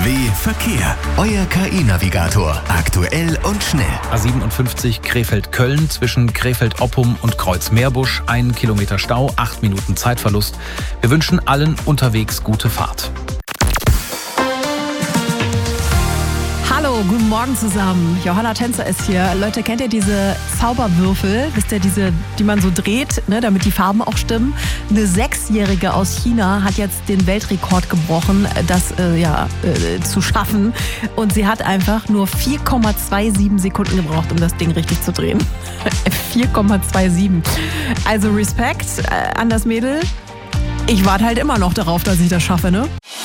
Verkehr. Euer KI-Navigator. Aktuell und schnell. A57 Krefeld-Köln zwischen Krefeld-Oppum und Kreuz-Meerbusch. 1 Kilometer Stau, 8 Minuten Zeitverlust. Wir wünschen allen unterwegs gute Fahrt. Hallo, guten Morgen zusammen. Johanna Tänzer ist hier. Leute, kennt ihr diese Zauberwürfel? Wisst ihr, diese, die man so dreht, ne, damit die Farben auch stimmen? Eine 6-Jährige aus China hat jetzt den Weltrekord gebrochen, das zu schaffen. Und sie hat einfach nur 4,27 Sekunden gebraucht, um das Ding richtig zu drehen. 4,27. Also Respekt an das Mädel. Ich warte halt immer noch darauf, dass ich das schaffe, ne?